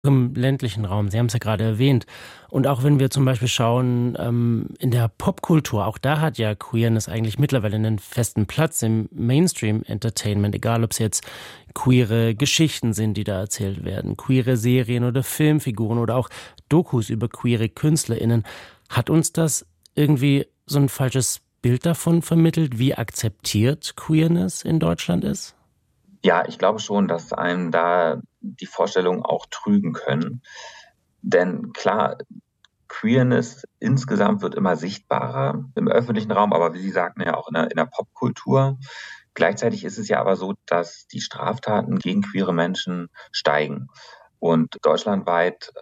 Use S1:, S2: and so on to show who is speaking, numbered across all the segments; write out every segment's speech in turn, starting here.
S1: im ländlichen Raum. Sie haben es ja gerade erwähnt. Und auch wenn wir zum Beispiel schauen, in der Popkultur, auch da hat ja Queerness eigentlich mittlerweile einen festen Platz im Mainstream-Entertainment, egal ob es jetzt queere Geschichten sind, die da erzählt werden, queere Serien oder Filmfiguren oder auch Dokus über queere KünstlerInnen. Hat uns das irgendwie so ein falsches Bild davon vermittelt, wie akzeptiert Queerness in Deutschland ist?
S2: Ja, ich glaube schon, dass einem da die Vorstellungen auch trügen können. Denn klar, Queerness insgesamt wird immer sichtbarer im öffentlichen Raum, aber wie Sie sagten, ja auch in der Popkultur. Gleichzeitig ist es ja aber so, dass die Straftaten gegen queere Menschen steigen. Und deutschlandweit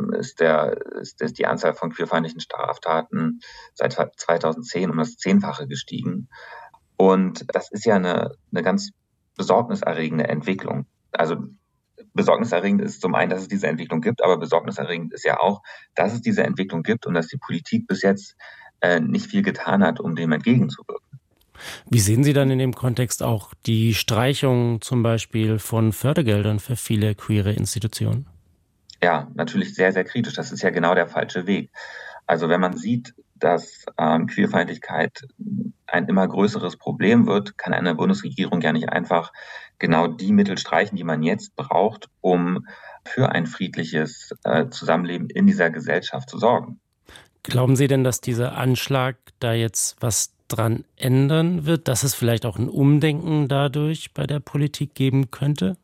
S2: ist die Anzahl von queerfeindlichen Straftaten seit 2010 um das Zehnfache gestiegen. Und das ist ja eine ganz besorgniserregende Entwicklung. Also besorgniserregend ist zum einen, dass es diese Entwicklung gibt, aber besorgniserregend ist ja auch, dass es diese Entwicklung gibt und dass die Politik bis jetzt nicht viel getan hat, um dem entgegenzuwirken.
S1: Wie sehen Sie dann in dem Kontext auch die Streichung zum Beispiel von Fördergeldern für viele queere Institutionen?
S2: Ja, natürlich sehr, sehr kritisch. Das ist ja genau der falsche Weg. Also wenn man sieht, dass Queerfeindlichkeit ein immer größeres Problem wird, kann eine Bundesregierung ja nicht einfach genau die Mittel streichen, die man jetzt braucht, um für ein friedliches Zusammenleben in dieser Gesellschaft zu sorgen.
S1: Glauben Sie denn, dass dieser Anschlag da jetzt was dran ändern wird, dass es vielleicht auch ein Umdenken dadurch bei der Politik geben könnte?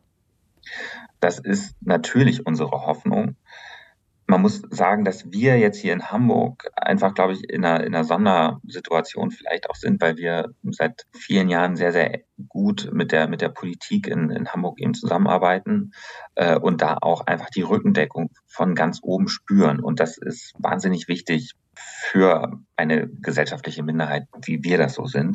S2: Das ist natürlich unsere Hoffnung. Man muss sagen, dass wir jetzt hier in Hamburg einfach, glaube ich, in einer Sondersituation vielleicht auch sind, weil wir seit vielen Jahren sehr, sehr gut mit der Politik in Hamburg eben zusammenarbeiten und da auch einfach die Rückendeckung von ganz oben spüren. Und das ist wahnsinnig wichtig für eine gesellschaftliche Minderheit, wie wir das so sind.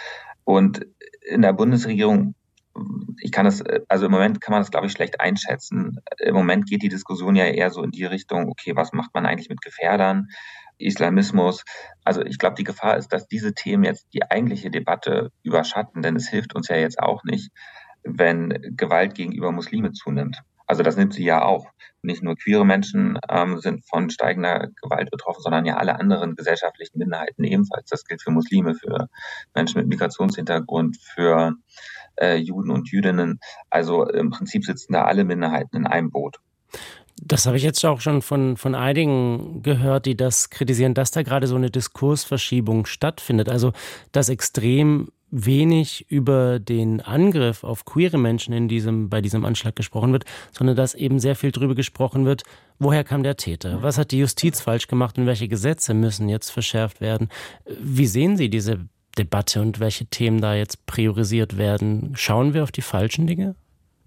S2: Und in der Bundesregierung also im Moment kann man das, glaube ich, schlecht einschätzen. Im Moment geht die Diskussion ja eher so in die Richtung, okay, was macht man eigentlich mit Gefährdern, Islamismus? Also ich glaube, die Gefahr ist, dass diese Themen jetzt die eigentliche Debatte überschatten, denn es hilft uns ja jetzt auch nicht, wenn Gewalt gegenüber Muslime zunimmt. Also das nimmt sie ja auch. Nicht nur queere Menschen sind von steigender Gewalt betroffen, sondern ja alle anderen gesellschaftlichen Minderheiten ebenfalls. Das gilt für Muslime, für Menschen mit Migrationshintergrund, für Juden und Jüdinnen. Also im Prinzip sitzen da alle Minderheiten in einem Boot.
S1: Das habe ich jetzt auch schon von einigen gehört, die das kritisieren, dass da gerade so eine Diskursverschiebung stattfindet. Also, dass extrem wenig über den Angriff auf queere Menschen bei diesem Anschlag gesprochen wird, sondern dass eben sehr viel darüber gesprochen wird, woher kam der Täter? Was hat die Justiz falsch gemacht und welche Gesetze müssen jetzt verschärft werden? Wie sehen Sie diese Debatte und welche Themen da jetzt priorisiert werden? Schauen wir auf die falschen Dinge?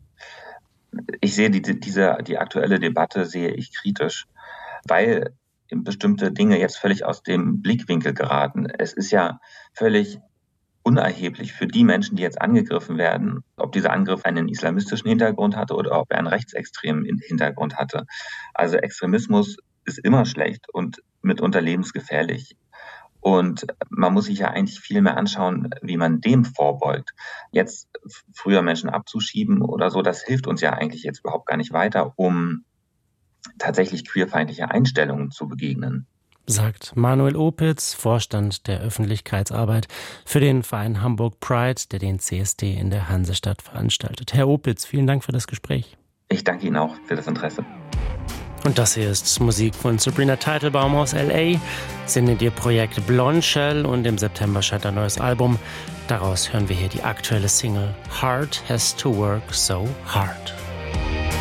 S2: Ich sehe die aktuelle Debatte sehe ich kritisch, weil bestimmte Dinge jetzt völlig aus dem Blickwinkel geraten. Es ist ja völlig unerheblich für die Menschen, die jetzt angegriffen werden, ob dieser Angriff einen islamistischen Hintergrund hatte oder ob er einen rechtsextremen Hintergrund hatte. Also Extremismus ist immer schlecht und mitunter lebensgefährlich. Und man muss sich ja eigentlich viel mehr anschauen, wie man dem vorbeugt. Jetzt früher Menschen abzuschieben oder so, das hilft uns ja eigentlich jetzt überhaupt gar nicht weiter, um tatsächlich queerfeindliche Einstellungen zu begegnen.
S1: Sagt Manuel Opitz, Vorstand der Öffentlichkeitsarbeit für den Verein Hamburg Pride, der den CSD in der Hansestadt veranstaltet. Herr Opitz, vielen Dank für das Gespräch.
S2: Ich danke Ihnen auch für das Interesse.
S1: Und das hier ist Musik von Sabrina Teitelbaum aus L.A. Sie nennt ihr Projekt Blonde Shell und im September scheint ein neues Album. Daraus hören wir hier die aktuelle Single Heart Has to Work So Hard.